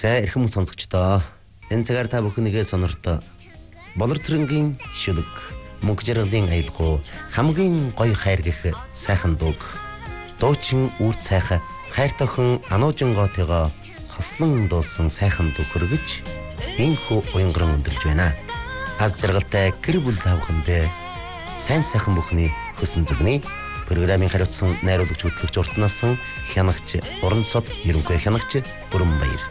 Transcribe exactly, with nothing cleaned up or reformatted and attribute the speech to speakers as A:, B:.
A: За эрхэм сонсогчдоо энэ цагаар та бүхнийгээ сонорто болор цэрэнгийн шүлэг мөнх жаргалын аялгау хамгийн гоё хайр гэх сайхан дууг дуучин үрд сайхан хайртай охин Ануужингоотойгоо хослон дуулсан сайхан дуу хөргөж энхүү уянган өндөрлж байна. Аз жаргалтай гэр бүл тавхандээ сайн сайхан бүхний хөсөн зүгний програмын хариуцсан найруулагч хөтлөгч уртнасан хянагч Уран сод ерөнхий хянагч Бүрэнбаяр.